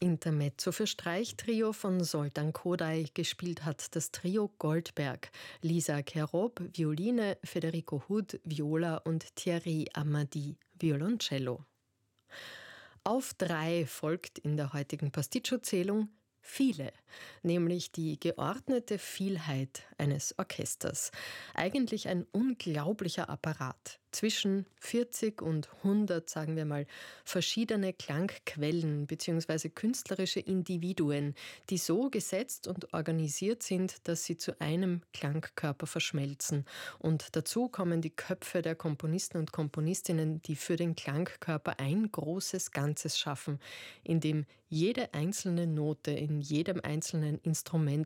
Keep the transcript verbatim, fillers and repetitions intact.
Intermezzo für Streichtrio von Zoltán Kodály. Gespielt hat das Trio Goldberg. Lisa Kerob, Violine, Federico Hud, Viola und Thierry Amadi, Violoncello. Auf drei folgt in der heutigen Pasticcio-Zählung viele, nämlich die geordnete Vielheit eines Orchesters. Eigentlich ein unglaublicher Apparat. Zwischen vierzig und hundert, sagen wir mal, verschiedene Klangquellen bzw. künstlerische Individuen, die so gesetzt und organisiert sind, dass sie zu einem Klangkörper verschmelzen. Und dazu kommen die Köpfe der Komponisten und Komponistinnen, die für den Klangkörper ein großes Ganzes schaffen, in dem jede einzelne Note in jedem einzelnen Instrument